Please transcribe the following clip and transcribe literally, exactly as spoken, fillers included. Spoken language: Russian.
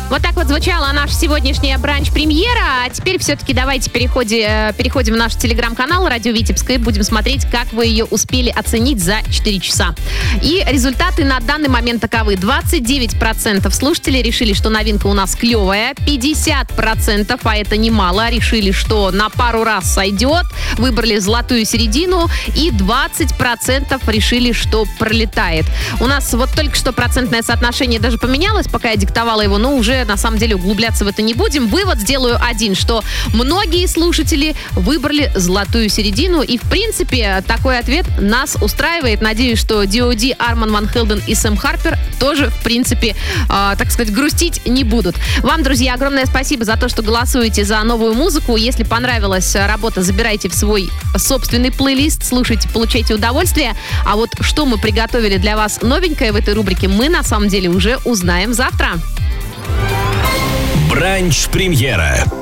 Вот так вот звучала наша сегодняшняя бранч-премьера. А теперь все-таки давайте переходи, переходим в наш телеграм-канал «Радио Витебска» и будем смотреть, как вы ее успели оценить за четыре часа. И результаты на данный момент таковы. двадцать девять процентов слушателей решили, что новинка у нас клевая. пятьдесят процентов, а это немало, решили, что на пару раз сойдет. Выбрали золотую середину. И двадцать процентов решили, что пролетает. У нас вот только что процентное соотношение даже поменялось, пока я диктовала его, но уже на самом деле углубляться в это не будем. Вывод сделаю один, что многие слушатели выбрали золотую середину, и в принципе такой ответ нас устраивает. Надеюсь, что ди о ди, Арман Ван Хелден и Сэм Харпер тоже в принципе, э, так сказать, грустить не будут. Вам, друзья, огромное спасибо за то, что голосуете за новую музыку. Если понравилась работа, забирайте в свой собственный плейлист, слушайте, получайте удовольствие. А вот что мы приготовили для вас новенькое в этой рубрике, мы на самом деле уже узнаем завтра. Бранч-премьера.